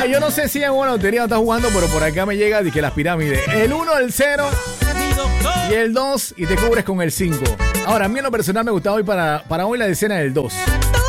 yo no sé si en una lotería está jugando, pero por acá me llega de que las pirámides. El 1, el 0 y el 2 y te cubres con el 5. Ahora, a mí en lo personal me gustaba hoy para hoy la decena del 2.